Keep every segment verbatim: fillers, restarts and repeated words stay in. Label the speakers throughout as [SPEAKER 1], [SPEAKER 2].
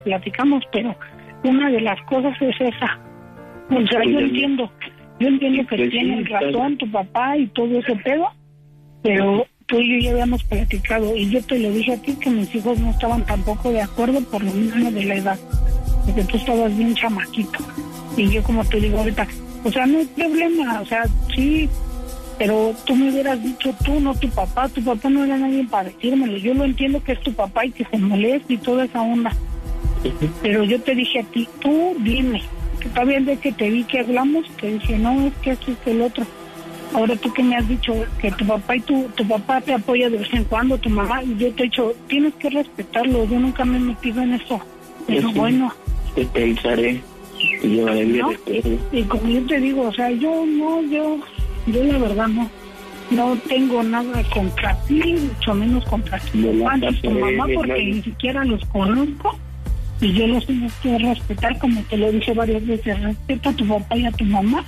[SPEAKER 1] platicamos, pero una de las cosas es esa. O sea, yo entiendo, yo entiendo que tienes razón tu papá y todo ese pedo, pero tú y yo ya habíamos platicado y yo te lo dije a ti que mis hijos no estaban tampoco de acuerdo por lo mismo de la edad, porque tú estabas bien chamaquito. Y yo, como te digo ahorita, o sea, no hay problema, o sea, sí, pero tú me hubieras dicho tú, no tu papá. Tu papá no era nadie para decírmelo. Yo lo entiendo que es tu papá y que se moleste y toda esa onda, pero yo te dije a ti, tú dime, que está bien de que te vi que hablamos, te dije, no, es que esto es el otro. Ahora tú que me has dicho que tu papá y tu, tu papá te apoya de vez en cuando, tu mamá, y yo te he dicho, tienes que respetarlo, yo nunca me he metido en eso. Pero sí, bueno.
[SPEAKER 2] Te pensaré, y yo haré
[SPEAKER 1] ¿no? Y como yo te digo, o sea, yo no, yo, yo la verdad no, no tengo nada contra ti, mucho menos contra tu papá y tu mamá, porque ni siquiera los conozco. Y yo los tengo que respetar, como te lo dije varias veces, respeta a tu papá y a tu mamá.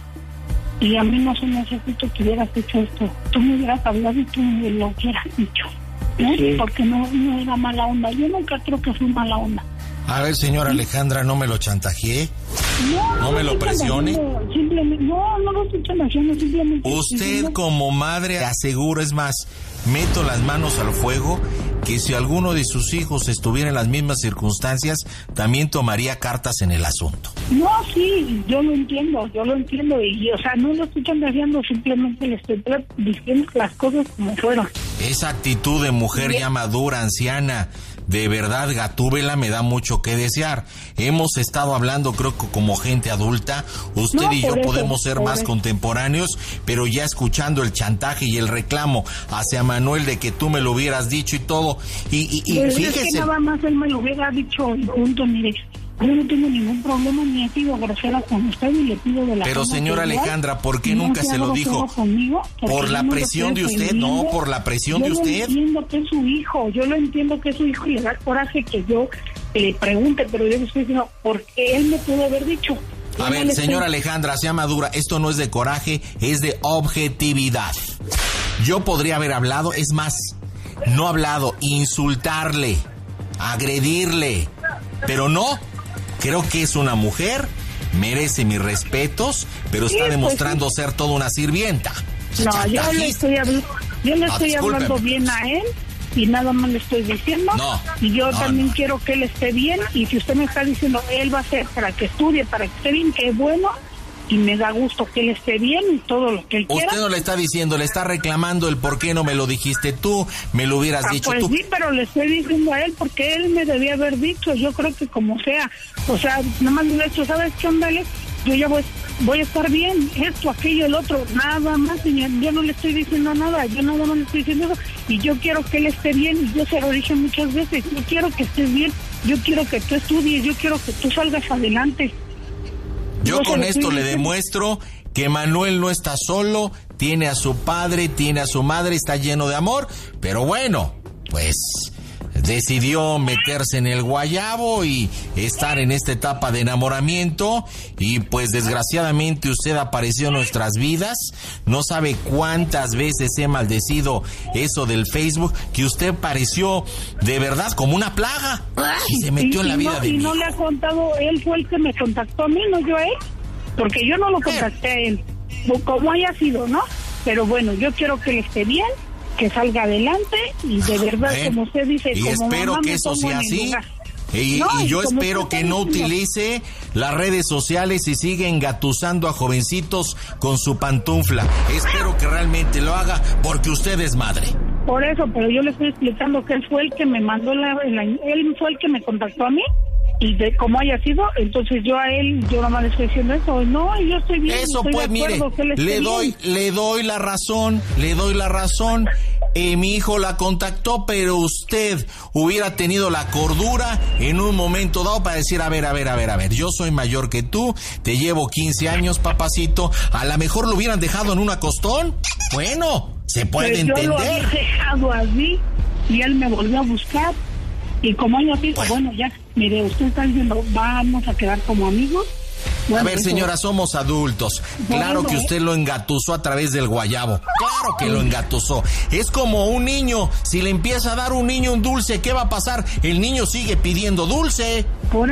[SPEAKER 1] Y a mí no se me hace justo que hubieras hecho esto. Tú me hubieras hablado y tú me lo hubieras dicho, ¿no? Sí. Porque no, no era mala onda. Yo nunca creo que fui mala onda.
[SPEAKER 3] A ver, señora ¿Sí? Alejandra, no me lo chantajeé.
[SPEAKER 1] No, no,
[SPEAKER 3] no me lo presione.
[SPEAKER 1] Simplemente, no, no lo estoy chantajeando, simplemente.
[SPEAKER 3] Usted como madre, aseguro, es más, meto las manos al fuego, que si alguno de sus hijos estuviera en las mismas circunstancias, también tomaría cartas en el asunto.
[SPEAKER 1] No, sí, yo lo entiendo, yo lo entiendo, y o sea, no lo estoy chantajeando, simplemente le estoy diciendo las cosas como fueron.
[SPEAKER 3] Esa actitud de mujer ¿Sí? ya madura, anciana, de verdad, Gatúbela, me da mucho que desear. Hemos estado hablando, creo que como gente adulta, usted no, y yo eso, podemos ser más eso. contemporáneos, pero ya escuchando el chantaje y el reclamo hacia Manuel de que tú me lo hubieras dicho y todo, y, y, y
[SPEAKER 1] pues
[SPEAKER 3] fíjese...
[SPEAKER 1] Es que nada más él me lo hubiera dicho y punto, mire. Yo no tengo ningún problema, ni he sido grosera con usted, ni le pido de la...
[SPEAKER 3] Pero señora Alejandra, ¿por qué
[SPEAKER 1] no
[SPEAKER 3] nunca se lo dijo?
[SPEAKER 1] Conmigo,
[SPEAKER 3] ¿Por la presión de usted? No, por la presión de usted.
[SPEAKER 1] Yo lo entiendo que es su hijo, yo lo entiendo que es su hijo y le da coraje que yo le pregunte, pero yo le estoy diciendo, porque él me pudo haber dicho.
[SPEAKER 3] A ver, señora Alejandra, sea madura, esto no es de coraje, es de objetividad. Yo podría haber hablado, es más, no hablado, insultarle, agredirle, pero no... Creo que es una mujer, merece mis respetos, pero está sí, demostrando pues sí. ser toda una sirvienta.
[SPEAKER 1] No, yo le estoy, habl- yo le estoy ah, hablando bien a él y nada más le estoy diciendo.
[SPEAKER 3] No,
[SPEAKER 1] y yo
[SPEAKER 3] no,
[SPEAKER 1] también
[SPEAKER 3] no.
[SPEAKER 1] quiero que él esté bien, y si usted me está diciendo él va a ser para que estudie, para que esté bien, que es bueno, y me da gusto que él esté bien y todo lo que él
[SPEAKER 3] Usted
[SPEAKER 1] quiera.
[SPEAKER 3] Usted no le está diciendo, le está reclamando el por qué no me lo dijiste tú, me lo hubieras
[SPEAKER 1] ah,
[SPEAKER 3] dicho
[SPEAKER 1] pues
[SPEAKER 3] tú.
[SPEAKER 1] Sí, pero le estoy diciendo a él porque él me debía haber dicho, yo creo que como sea, o sea, nada más le he dicho, ¿sabes qué, ándale? Yo ya voy, voy a estar bien, esto, aquello, el otro, nada más, señor, yo no le estoy diciendo nada, yo nada más le estoy diciendo eso, y yo quiero que él esté bien, y yo se lo dije muchas veces, yo quiero que estés bien, yo quiero que tú estudies, yo quiero que tú salgas adelante.
[SPEAKER 3] Yo no con esto le demuestro que Manuel no está solo, tiene a su padre, tiene a su madre, está lleno de amor, pero bueno, pues decidió meterse en el guayabo y estar en esta etapa de enamoramiento, y pues desgraciadamente usted apareció en nuestras vidas. No sabe cuántas veces he maldecido eso del Facebook, que usted pareció de verdad como una plaga y se metió y, en la vida
[SPEAKER 1] no,
[SPEAKER 3] de
[SPEAKER 1] y
[SPEAKER 3] mí.
[SPEAKER 1] Y no le ha contado, él fue el que me contactó a mí, no yo a él, porque yo no lo contacté a él, como haya sido, ¿no? Pero bueno, yo quiero que él esté bien, que salga adelante, y de verdad, ¿Eh? como usted dice,
[SPEAKER 3] y
[SPEAKER 1] como
[SPEAKER 3] espero que eso sea así. Y, no, y yo y espero que no utilice las redes sociales y siga engatusando a jovencitos con su pantufla. Espero que realmente lo haga, porque usted es madre.
[SPEAKER 1] Por eso, pero yo le estoy explicando que él fue el que me mandó la, la él fue el que me contactó a mí, y de como haya sido, entonces yo a él, yo nada más le estoy diciendo eso, no, yo estoy bien.
[SPEAKER 3] Eso
[SPEAKER 1] estoy
[SPEAKER 3] pues, mire, le doy, bien. le doy la razón, le doy la razón. Eh, mi hijo la contactó, pero usted hubiera tenido la cordura en un momento dado para decir, a ver, a ver, a ver, a ver, yo soy mayor que tú, te llevo quince años, papacito, a lo mejor lo hubieran dejado en un acostón. Bueno, se puede
[SPEAKER 1] pero
[SPEAKER 3] entender.
[SPEAKER 1] Yo lo había dejado así, y él me volvió a buscar, y como ella dijo, bueno, bueno, ya, mire, usted está diciendo, vamos a quedar como amigos, Bueno,
[SPEAKER 3] a ver,
[SPEAKER 1] eso.
[SPEAKER 3] señora, somos adultos. Claro
[SPEAKER 1] Bueno,
[SPEAKER 3] que usted lo engatusó a través del guayabo. Claro que lo engatusó. Es como un niño. Si le empieza a dar un niño un dulce, ¿qué va a pasar? El niño sigue pidiendo dulce.
[SPEAKER 1] Por